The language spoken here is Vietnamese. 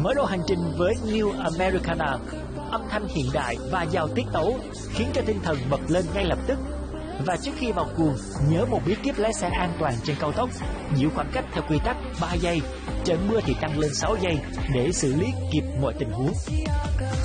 Mở đầu hành trình với New Americana, âm thanh hiện đại và giàu tiết tấu khiến cho tinh thần bật lên ngay lập tức. Và trước khi vào cuồng, nhớ một bí kíp lái xe an toàn trên cao tốc: giữ khoảng cách theo quy tắc 3 giây, trời mưa thì tăng lên 6 giây để xử lý kịp mọi tình huống.